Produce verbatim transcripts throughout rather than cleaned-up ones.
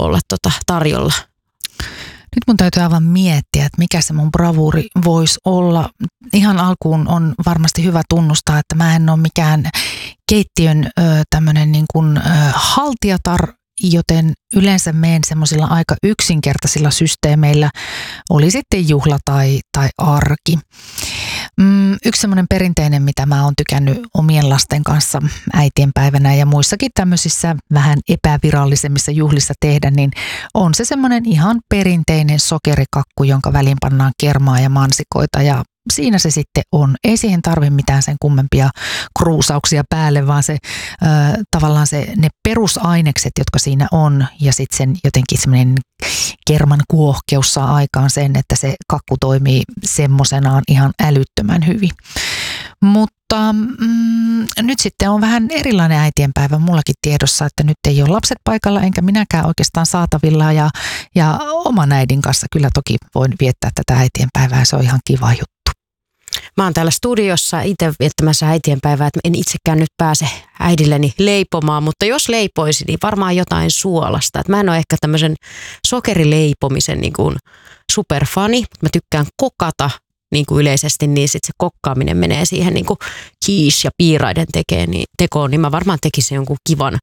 olla tota tarjolla? Nyt mun täytyy aivan miettiä, että mikä se mun bravuuri voisi olla. Ihan alkuun on varmasti hyvä tunnustaa, että mä en ole mikään keittiön ö, tämmöinen niin kuin ö, haltijatar, joten yleensä menen semmoisilla aika yksinkertaisilla systeemeillä, oli sitten juhla tai, tai arki. Mm, yksi semmoinen perinteinen, mitä mä oon tykännyt omien lasten kanssa äitienpäivänä ja muissakin tämmöisissä vähän epävirallisemmissa juhlissa tehdä, niin on se semmoinen ihan perinteinen sokerikakku, jonka väliin pannaan kermaa ja mansikoita ja siinä se sitten on. Ei siihen tarvitse mitään sen kummempia kruusauksia päälle, vaan se ö, tavallaan se, ne perusainekset, jotka siinä on ja sitten sen jotenkin semmoinen kerman kuohkeus saa aikaan sen, että se kakku toimii semmoisenaan ihan älyttömän hyvin. Mutta mm, nyt sitten on vähän erilainen äitienpäivä mullakin tiedossa, että nyt ei ole lapset paikalla enkä minäkään oikeastaan saatavilla ja, ja oman äidin kanssa kyllä toki voin viettää tätä äitienpäivää, se on ihan kiva juttu. Mä oon täällä studiossa itse viettämässä äitienpäivää, että en itsekään nyt pääse äidilleni leipomaan, mutta jos leipoisin, niin varmaan jotain suolasta. Et mä en ole ehkä tämmöisen sokerileipomisen niin kuin superfani. Mä tykkään kokata niin kuin yleisesti, niin sitten se kokkaaminen menee siihen niin kuin quiche ja piiraiden tekeen, niin, tekoon, niin mä varmaan tekisin jonkun kivan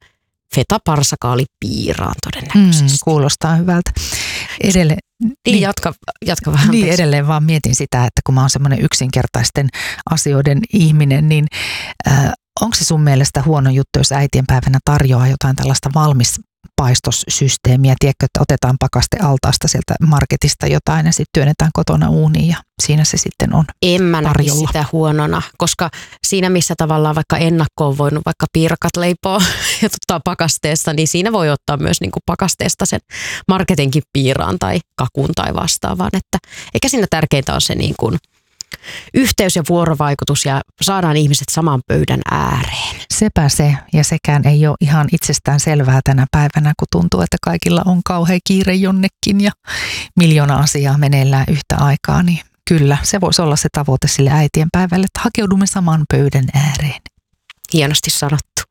feta-parsakaalipiiraan todennäköisesti. Mm, kuulostaa hyvältä. Edelleen, niin, niin jatka, jatka vähän. Niin edelleen vaan mietin sitä, että kun mä oon semmoinen yksinkertaisten asioiden ihminen, niin äh, onko se sun mielestä huono juttu, jos äitienpäivänä tarjoaa jotain tällaista valmis paistossysteemiä, tiedätkö, että otetaan pakastealtaasta sieltä marketista jotain ja sitten työnnetään kotona uuniin ja siinä se sitten on En mä näkisi tarjolla. sitä huonona, koska siinä missä tavallaan vaikka ennakkoon voinut vaikka piirakat leipoa ja tuttaa pakasteesta, niin siinä voi ottaa myös niin kuin pakasteesta sen marketinkin piiraan tai kakun tai vastaavaan, että eikä siinä tärkeintä ole se niin kuin yhteys ja vuorovaikutus ja saadaan ihmiset saman pöydän ääreen. Sepä se, ja sekään ei ole ihan itsestään selvää tänä päivänä, kun tuntuu, että kaikilla on kauhea kiire jonnekin ja miljoona asiaa meneillään yhtä aikaa, niin kyllä, se voisi olla se tavoite sille äitienpäivälle, että hakeudumme saman pöydän ääreen. Hienosti sanottu.